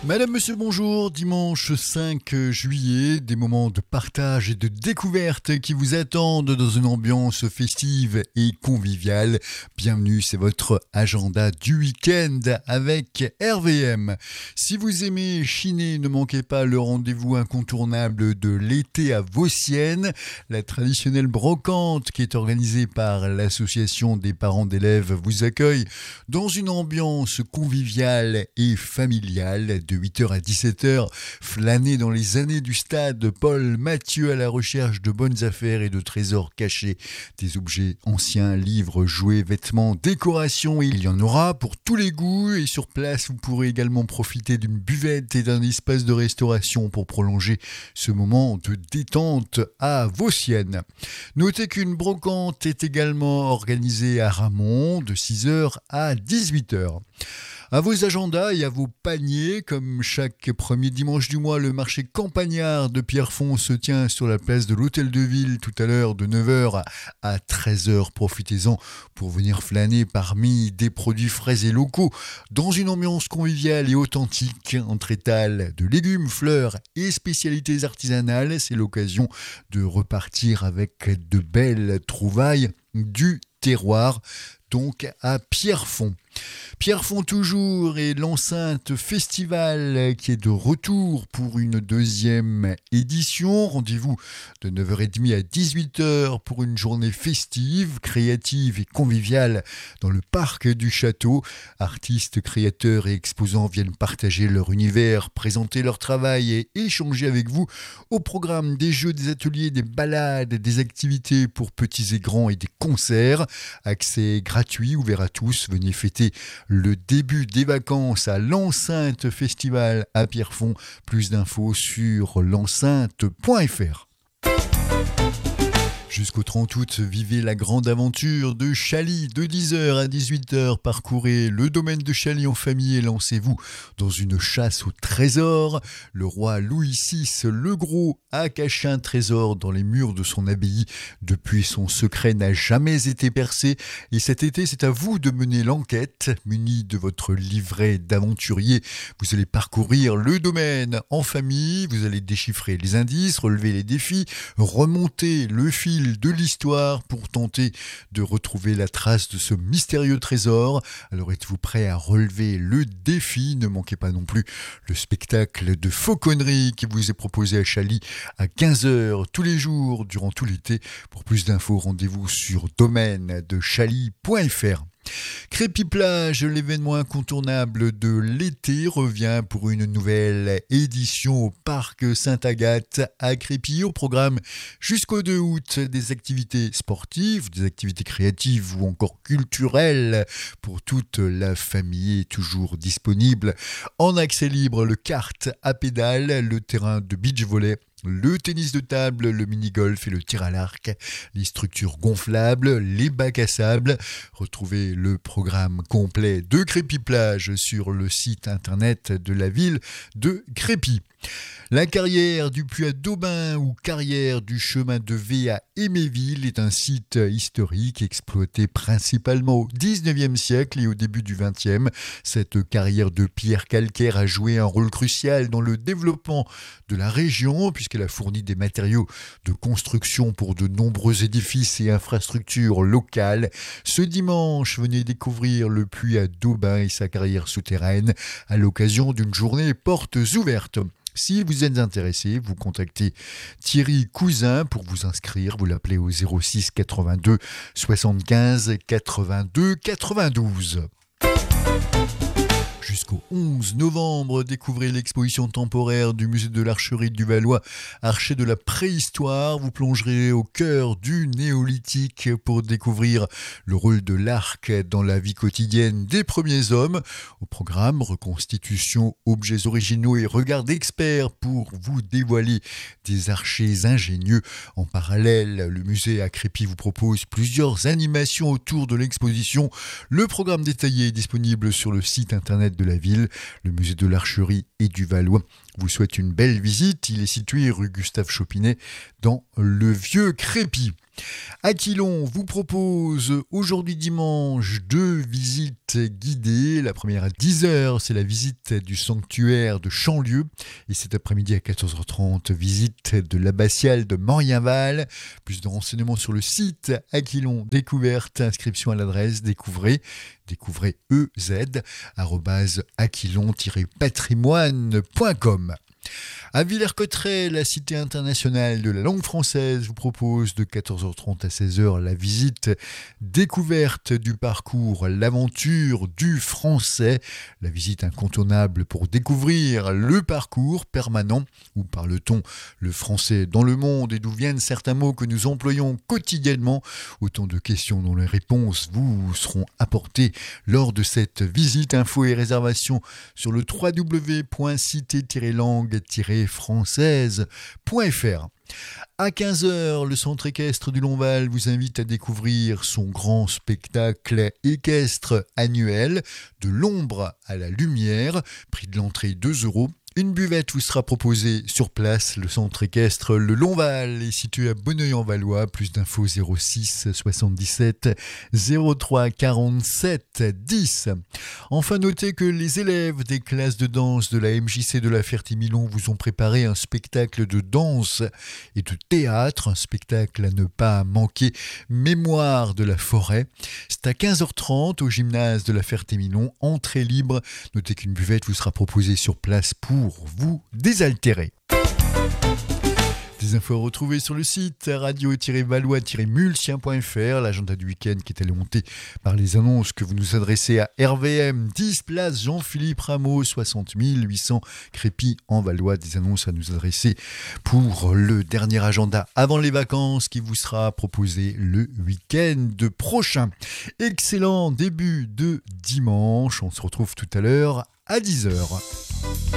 Madame, monsieur, bonjour. Dimanche 5 juillet, des moments de partage et de découverte qui vous attendent dans une ambiance festive et conviviale. Bienvenue, c'est votre agenda du week-end avec RVM. Si vous aimez chiner, ne manquez pas le rendez-vous incontournable de l'été à Vauciennes, la traditionnelle brocante qui est organisée par l'association des parents d'élèves vous accueille dans une ambiance conviviale et familiale de 8h à 17h, flâner dans les années du stade Paul Mathieu à la recherche de bonnes affaires et de trésors cachés, des objets anciens, livres, jouets, vêtements, décorations, il y en aura pour tous les goûts et sur place vous pourrez également profiter d'une buvette et d'un espace de restauration pour prolonger ce moment de détente à Vauciennes. Notez qu'une brocante est également organisée à Ramont de 6h à 18h. À vos agendas et à vos paniers, comme chaque premier dimanche du mois, le marché campagnard de Pierrefonds se tient sur la place de l'Hôtel de Ville tout à l'heure de 9h à 13h. Profitez-en pour venir flâner parmi des produits frais et locaux dans une ambiance conviviale et authentique entre étals de légumes, fleurs et spécialités artisanales. C'est l'occasion de repartir avec de belles trouvailles du terroir, donc à Pierrefonds. Pierrefonds toujours et l'enceinte festival qui est de retour pour une deuxième édition. Rendez-vous de 9h30 à 18h pour une journée festive, créative et conviviale dans le parc du château. Artistes, créateurs et exposants viennent partager leur univers, présenter leur travail et échanger avec vous. Au programme des jeux, des ateliers, des balades, des activités pour petits et grands et des concerts. Accès gratuit, ouvert à tous. Venez fêter le début des vacances à l'enceinte festival à Pierrefonds. Plus d'infos sur l'enceinte.fr. Jusqu'au 30 août, vivez la grande aventure de Chaly de 10h à 18h. Parcourez le domaine de Chaly en famille et lancez-vous dans une chasse au trésor. Le roi Louis VI le Gros a caché un trésor dans les murs de son abbaye. Depuis, son secret n'a jamais été percé. Et cet été, c'est à vous de mener l'enquête. Muni de votre livret d'aventurier, vous allez parcourir le domaine en famille. Vous allez déchiffrer les indices, relever les défis, remonter le fil de l'histoire pour tenter de retrouver la trace de ce mystérieux trésor. Alors êtes-vous prêt à relever le défi? Ne manquez pas non plus le spectacle de fauconnerie qui vous est proposé à Chaly à 15h tous les jours durant tout l'été. Pour plus d'infos, rendez-vous sur domaine-de-chaly.fr. Crépy-Plage, l'événement incontournable de l'été, revient pour une nouvelle édition au parc Sainte-Agathe à Crépy. Au programme jusqu'au 2 août, des activités sportives, des activités créatives ou encore culturelles pour toute la famille, toujours disponible en accès libre. Le kart à pédales, le terrain de beach volley, le tennis de table, le mini-golf et le tir à l'arc, les structures gonflables, les bacs à sable. Retrouvez le programme complet de Crépy-Plage sur le site internet de la ville de Crépy. La carrière du puits à Daubin ou carrière du chemin de V à Éméville est un site historique exploité principalement au 19e siècle et au début du 20e. Cette carrière de pierre calcaire a joué un rôle crucial dans le développement de la région puisqu'elle a fourni des matériaux de construction pour de nombreux édifices et infrastructures locales. Ce dimanche, venez découvrir le puits à Daubin et sa carrière souterraine à l'occasion d'une journée portes ouvertes. Si vous êtes intéressé, vous contactez Thierry Cousin pour vous inscrire. Vous l'appelez au 06 82 75 82 92. Jusqu'au 11 novembre, découvrez l'exposition temporaire du musée de l'archerie du Valois, Archer de la préhistoire. Vous plongerez au cœur du néolithique pour découvrir le rôle de l'arc dans la vie quotidienne des premiers hommes. Au programme, reconstitution, objets originaux et regard d'experts pour vous dévoiler des archers ingénieux. En parallèle, le musée à Crépy vous propose plusieurs animations autour de l'exposition. Le programme détaillé est disponible sur le site internet de la ville. Le musée de l'archerie et du Valois vous souhaite une belle visite. Il est situé rue Gustave Chopinet dans le Vieux Crépy. Aquilon vous propose aujourd'hui dimanche 2 visites guidées. La première à 10h, c'est la visite du sanctuaire de Chanlieu. Et cet après-midi à 14h30, visite de l'abbatiale de Morienval. Plus de renseignements sur le site Aquilon Découverte. Inscription à l'adresse découvrez aquilon-patrimoine.com. À Villers-Cotterêts, la Cité internationale de la langue française vous propose de 14h30 à 16h la visite découverte du parcours L'aventure du français. La visite incontournable pour découvrir le parcours permanent, où parle-t-on le français dans le monde et d'où viennent certains mots que nous employons quotidiennement. Autant de questions dont les réponses vous seront apportées lors de cette visite. Infos et réservations sur le www.cité-langue-française.fr. À 15h, le Centre équestre du Lonval vous invite à découvrir son grand spectacle équestre annuel de l'ombre à la lumière. Prix de l'entrée 2€. Une buvette vous sera proposée sur place. Le centre équestre Le Lonval est situé à Bonneuil-en-Valois. Plus d'infos 06 77 03 47 10. Enfin, notez que les élèves des classes de danse de la MJC de la Ferté-Milon vous ont préparé un spectacle de danse et de théâtre. Un spectacle à ne pas manquer, Mémoire de la forêt. C'est à 15h30 au gymnase de la Ferté-Milon. Entrée libre. Notez qu'une buvette vous sera proposée sur place pour vous désaltérer. Des infos à retrouver sur le site radio-valois-mulsien.fr, l'agenda du week-end qui est alimenté par les annonces que vous nous adressez à RVM, 10 place Jean-Philippe Rameau, 60 800 Crépy en Valois. Des annonces à nous adresser pour le dernier agenda avant les vacances qui vous sera proposé le week-end prochain. Excellent début de dimanche, on se retrouve tout à l'heure à 10h.